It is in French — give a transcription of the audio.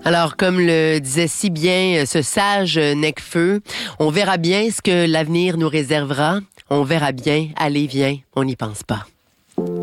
Alors, comme le disait si bien ce sage Necfeu, on verra bien ce que l'avenir nous réservera. On verra bien. Allez, viens, on n'y pense pas.